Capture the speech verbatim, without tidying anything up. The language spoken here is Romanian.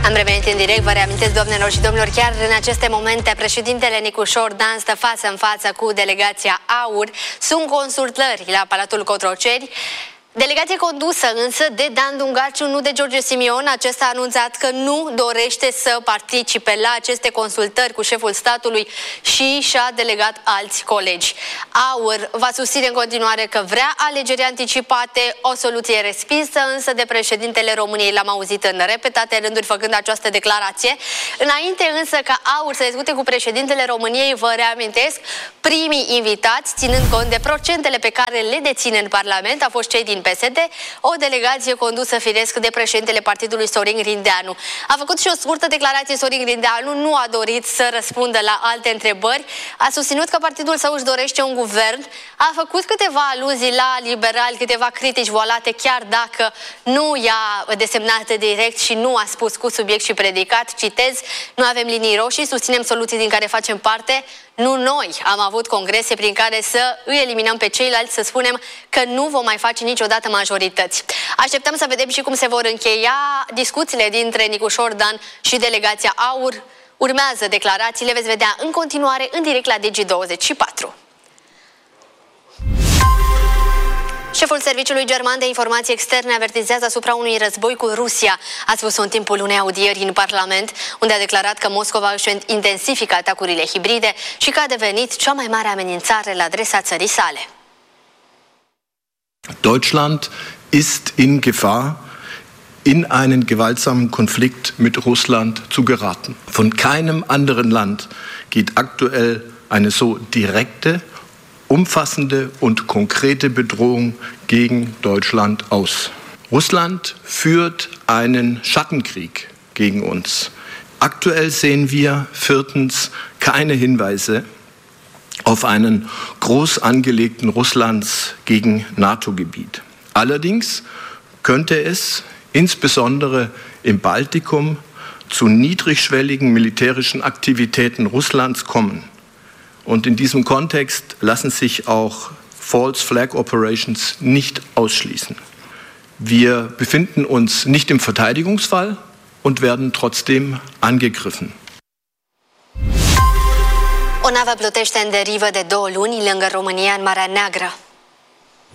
Am revenit în direct, vă reamintesc, doamnelor și domnilor, chiar în aceste momente președintele Nicușor Dan stă față în față cu delegația AUR. Sunt consultări la Palatul Cotroceni. Delegație condusă însă de Dan Dungaciu, nu de George Simion. Acesta a anunțat că nu dorește să participe la aceste consultări cu șeful statului și și-a delegat alți colegi. AUR va susține în continuare că vrea alegeri anticipate, o soluție respinsă însă de președintele României. L-am auzit în repetate rânduri făcând această declarație. Înainte însă ca AUR să discute cu președintele României, vă reamintesc, primii invitați, ținând cont de procentele pe care le deține în Parlament, a fost cei din P S D, o delegație condusă firesc de președintele partidului Sorin Grindeanu. A făcut și o scurtă declarație Sorin Grindeanu, nu a dorit să răspundă la alte întrebări, a susținut că partidul său își dorește un guvern, a făcut câteva aluzii la liberali, câteva critici voalate, chiar dacă nu i-a desemnat direct și nu a spus cu subiect și predicat, citez, nu avem linii roșii, susținem soluții din care facem parte. Nu noi am avut congrese prin care să îi eliminăm pe ceilalți, să spunem că nu vom mai face niciodată majorități. Așteptăm să vedem și cum se vor încheia discuțiile dintre Nicușor Dan și delegația AUR. Urmează declarațiile, veți vedea în continuare în direct la Digi douăzeci și patru. Șeful Serviciului German de Informații Externe avertizează asupra unui război cu Rusia. A spus-o în timpul unei audieri în Parlament, unde a declarat că Moscova își intensifică atacurile hibride și că a devenit cea mai mare amenințare la adresa țării sale. Deutschland ist in Gefahr, in einen gewaltsamen Konflikt mit Russland zu geraten. Von keinem anderen Land geht aktuell eine so direkte, umfassende und konkrete Bedrohung gegen Deutschland aus. Russland führt einen Schattenkrieg gegen uns. Aktuell sehen wir viertens keine Hinweise auf einen groß angelegten Russlands gegen NATO-Gebiet. Allerdings könnte es insbesondere im Baltikum zu niedrigschwelligen militärischen Aktivitäten Russlands kommen. Und in diesem Kontext lassen sich auch False Flag Operations nicht ausschließen. Wir befinden uns nicht im Verteidigungsfall und werden trotzdem angegriffen. O navă plutește în derivă de două luni lângă România, în Marea Neagră.